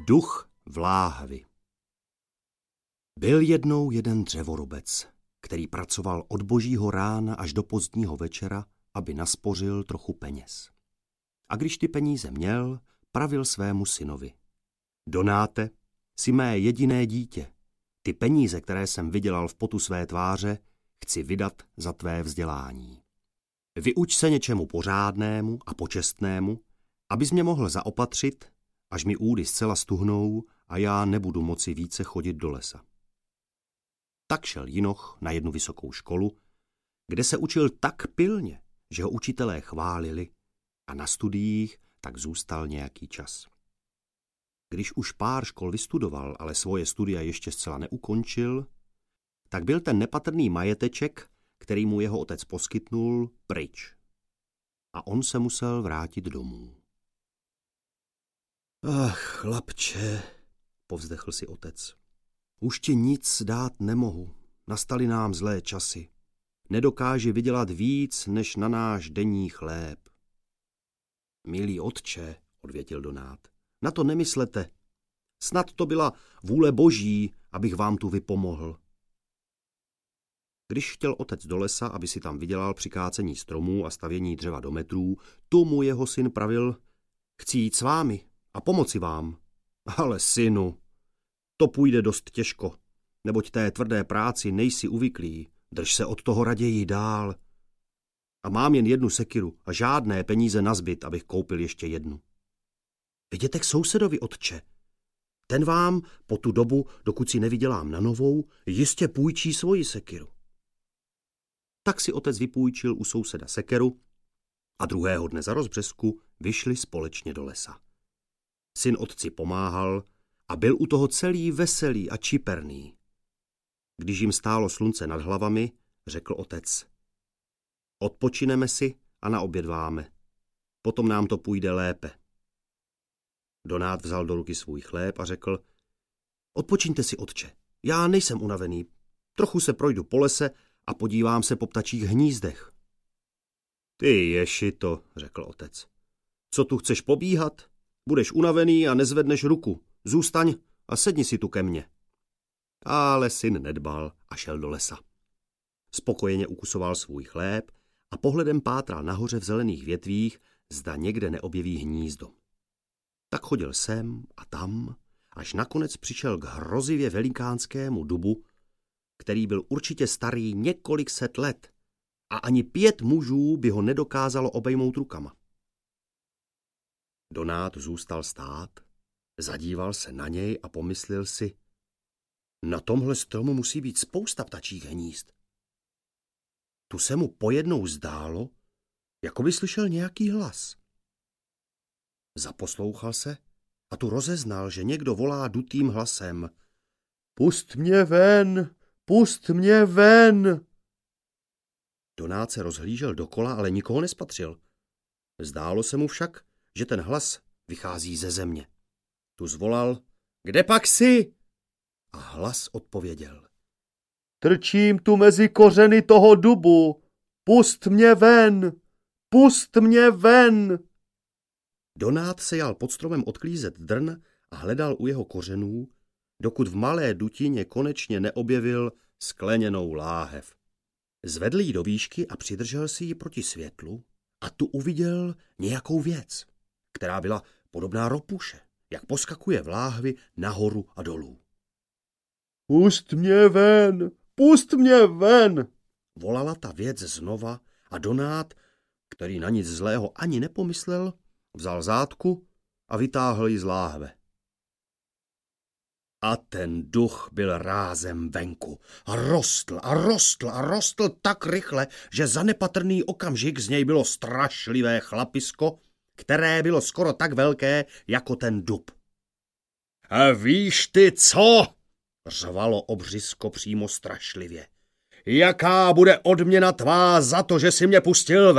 Duch v láhvi. Byl jednou jeden dřevorubec, který pracoval od božího rána až do pozdního večera, aby naspořil trochu peněz. A když ty peníze měl, pravil svému synovi: Donáte, jsi mé jediné dítě. Ty peníze, které jsem vydělal v potu své tváře, chci vydat za tvé vzdělání. Vyuč se něčemu pořádnému a počestnému, abys mě mohl zaopatřit, až mi údy zcela stuhnou a já nebudu moci více chodit do lesa. Tak šel Jinoch na jednu vysokou školu, kde se učil tak pilně, že ho učitelé chválili, a na studiích tak zůstal nějaký čas. Když už pár škol vystudoval, ale svoje studia ještě zcela neukončil, tak byl ten nepatrný majeteček, který mu jeho otec poskytnul, pryč. A on se musel vrátit domů. Ach, chlapče, povzdechl si otec. Už ti nic dát nemohu, nastaly nám zlé časy. Nedokáži vydělat víc, než na náš denní chléb. Milý otče, odvětil Donát, na to nemyslete. Snad to byla vůle boží, abych vám tu vypomohl. Když chtěl otec do lesa, aby si tam vydělal při kácení stromů a stavění dřeva do metrů, tu mu jeho syn pravil: Chci jít s vámi a pomoci vám. Ale synu, to půjde dost těžko, neboť té tvrdé práci nejsi uvyklý, drž se od toho raději dál. A mám jen jednu sekiru a žádné peníze nazbyt, abych koupil ještě jednu. Jděte k sousedovi, otče. Ten vám po tu dobu, dokud si nevydělám na novou, jistě půjčí svoji sekiru. Tak si otec vypůjčil u souseda sekeru a druhého dne za rozbřesku vyšli společně do lesa. Syn otci pomáhal a byl u toho celý veselý a čiperný. Když jim stálo slunce nad hlavami, řekl otec: Odpočineme si a naobědváme. Potom nám to půjde lépe. Donát vzal do ruky svůj chléb a řekl: Odpočiňte si, otče, já nejsem unavený. Trochu se projdu po lese a podívám se po ptačích hnízdech. Ty ješito, řekl otec. Co tu chceš pobíhat? Budeš unavený a nezvedneš ruku. Zůstaň a sedni si tu ke mně. Ale syn nedbal a šel do lesa. Spokojeně ukusoval svůj chléb a pohledem pátral nahoře v zelených větvích, zda někde neobjeví hnízdo. Tak chodil sem a tam, až nakonec přišel k hrozivě velikánskému dubu, který byl určitě starý několik set let a ani 5 mužů by ho nedokázalo obejmout rukama. Donát zůstal stát, zadíval se na něj a pomyslel si: Na tomhle stromu musí být spousta ptačích hnízd. Tu se mu pojednou zdálo, jako by slyšel nějaký hlas. Zaposlouchal se a tu rozeznal, že někdo volá dutým hlasem: Pust mě ven! Pust mě ven! Donát se rozhlížel dokola, ale nikoho nespatřil. Zdálo se mu však, že ten hlas vychází ze země. Tu zvolal: Kde pak jsi? A hlas odpověděl: Trčím tu mezi kořeny toho dubu. Pust mě ven! Pust mě ven! Donát se jal pod stromem odklízet drn a hledal u jeho kořenů, dokud v malé dutině konečně neobjevil skleněnou láhev. Zvedl ji do výšky a přidržel si ji proti světlu a tu uviděl nějakou věc, která byla podobná ropuše, jak poskakuje v láhvi nahoru a dolů. Pust mě ven! Pust mě ven! Volala ta věc znova a Donát, který na nic zlého ani nepomyslel, vzal zátku a vytáhl ji z láhve. A ten duch byl rázem venku a rostl a rostl a rostl tak rychle, že za nepatrný okamžik z něj bylo strašlivé chlapisko, které bylo skoro tak velké jako ten dub. A víš ty co? Řvalo obřisko přímo strašlivě. Jaká bude odměna tvá za to, že jsi mě pustil